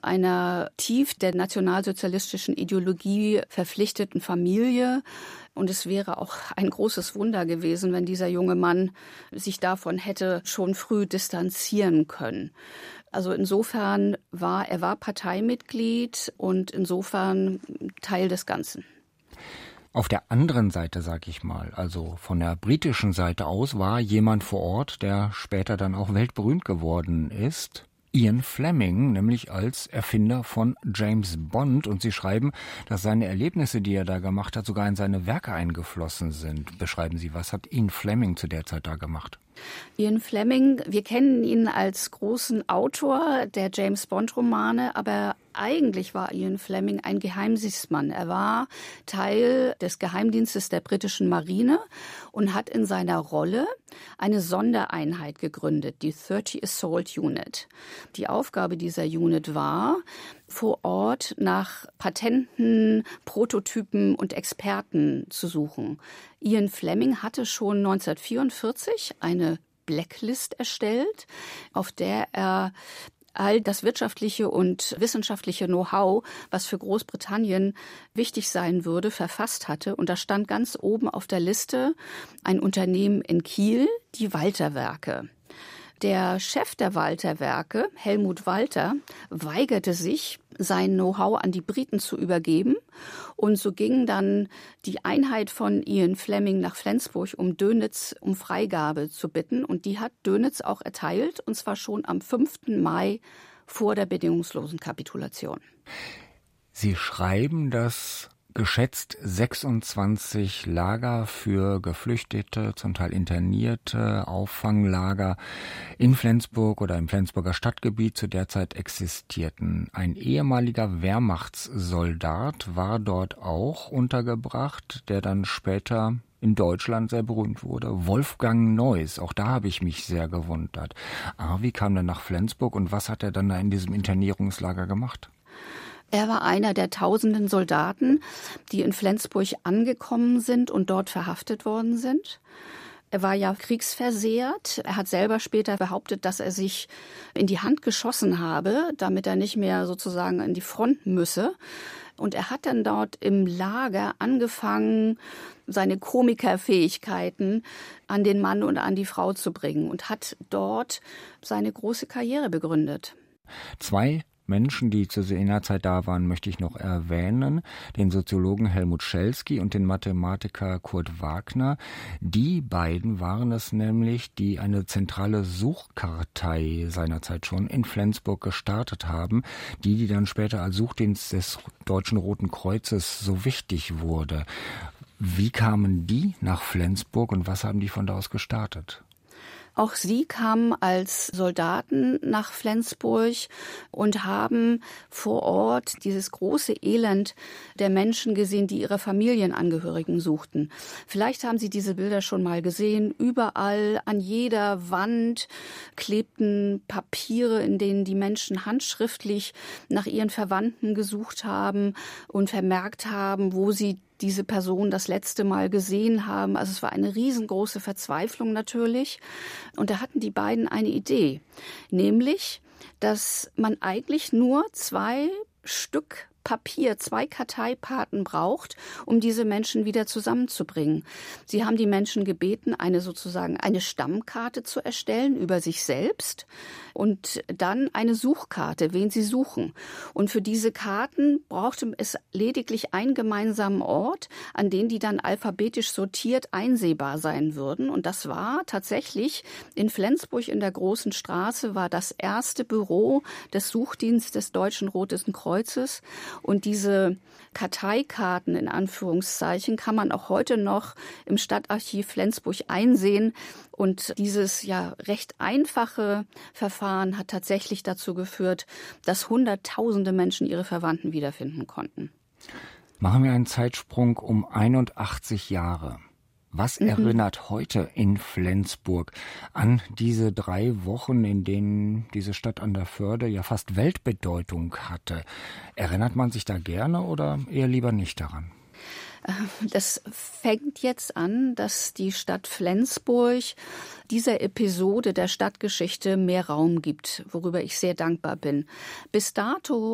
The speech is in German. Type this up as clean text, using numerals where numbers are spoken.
einer tief der nationalsozialistischen Ideologie verpflichteten Familie. Und es wäre auch ein großes Wunder gewesen, wenn dieser junge Mann sich davon hätte schon früh distanzieren können. Also insofern war er Parteimitglied und insofern Teil des Ganzen. Auf der anderen Seite, sag ich mal, also von der britischen Seite aus, war jemand vor Ort, der später dann auch weltberühmt geworden ist. Ian Fleming, nämlich als Erfinder von James Bond. Und Sie schreiben, dass seine Erlebnisse, die er da gemacht hat, sogar in seine Werke eingeflossen sind. Beschreiben Sie, was hat Ian Fleming zu der Zeit da gemacht? Ian Fleming, wir kennen ihn als großen Autor der James-Bond-Romane, aber eigentlich war Ian Fleming ein Geheimdienstmann. Er war Teil des Geheimdienstes der britischen Marine und hat in seiner Rolle eine Sondereinheit gegründet, die 30 Assault Unit. Die Aufgabe dieser Unit war, vor Ort nach Patenten, Prototypen und Experten zu suchen. Ian Fleming hatte schon 1944 eine Blacklist erstellt, auf der er all das wirtschaftliche und wissenschaftliche Know-how, was für Großbritannien wichtig sein würde, verfasst hatte. Und da stand ganz oben auf der Liste ein Unternehmen in Kiel, die Walter-Werke. Der Chef der Walter-Werke, Helmut Walter, weigerte sich, sein Know-how an die Briten zu übergeben. Und so ging dann die Einheit von Ian Fleming nach Flensburg, um Dönitz um Freigabe zu bitten. Und die hat Dönitz auch erteilt, und zwar schon am 5. Mai vor der bedingungslosen Kapitulation. Sie schreiben, dass geschätzt 26 Lager für Geflüchtete, zum Teil Internierte, Auffanglager in Flensburg oder im Flensburger Stadtgebiet zu der Zeit existierten. Ein ehemaliger Wehrmachtssoldat war dort auch untergebracht, der dann später in Deutschland sehr berühmt wurde. Wolfgang Neuss, auch da habe ich mich sehr gewundert. Wie kam er nach Flensburg und was hat er dann da in diesem Internierungslager gemacht? Er war einer der tausenden Soldaten, die in Flensburg angekommen sind und dort verhaftet worden sind. Er war ja kriegsversehrt. Er hat selber später behauptet, dass er sich in die Hand geschossen habe, damit er nicht mehr sozusagen in die Front müsse. Und er hat dann dort im Lager angefangen, seine Komikerfähigkeiten an den Mann und an die Frau zu bringen und hat dort seine große Karriere begründet. 2 Menschen, die zu jener Zeit da waren, möchte ich noch erwähnen. Den Soziologen Helmut Schelsky und den Mathematiker Kurt Wagner. Die beiden waren es nämlich, die eine zentrale Suchkartei seinerzeit schon in Flensburg gestartet haben, die dann später als Suchdienst des Deutschen Roten Kreuzes so wichtig wurde. Wie kamen die nach Flensburg und was haben die von da aus gestartet? Auch sie kamen als Soldaten nach Flensburg und haben vor Ort dieses große Elend der Menschen gesehen, die ihre Familienangehörigen suchten. Vielleicht haben Sie diese Bilder schon mal gesehen. Überall an jeder Wand klebten Papiere, in denen die Menschen handschriftlich nach ihren Verwandten gesucht haben und vermerkt haben, wo sie diese Person das letzte Mal gesehen haben. Also es war eine riesengroße Verzweiflung natürlich. Und da hatten die beiden eine Idee, nämlich, dass man eigentlich nur 2 Stück Papier, 2 Karteipaten braucht, um diese Menschen wieder zusammenzubringen. Sie haben die Menschen gebeten, eine Stammkarte zu erstellen über sich selbst und dann eine Suchkarte, wen sie suchen. Und für diese Karten brauchte es lediglich einen gemeinsamen Ort, an den die dann alphabetisch sortiert einsehbar sein würden. Und das war tatsächlich in Flensburg in der Großen Straße, war das erste Büro des Suchdienstes des Deutschen Roten Kreuzes. Und diese Karteikarten in Anführungszeichen kann man auch heute noch im Stadtarchiv Flensburg einsehen. Und dieses ja recht einfache Verfahren hat tatsächlich dazu geführt, dass Hunderttausende Menschen ihre Verwandten wiederfinden konnten. Machen wir einen Zeitsprung um 81 Jahre. Was erinnert heute in Flensburg an diese 3 Wochen, in denen diese Stadt an der Förde ja fast Weltbedeutung hatte? Erinnert man sich da gerne oder eher lieber nicht daran? Das fängt jetzt an, dass die Stadt Flensburg dieser Episode der Stadtgeschichte mehr Raum gibt, worüber ich sehr dankbar bin. Bis dato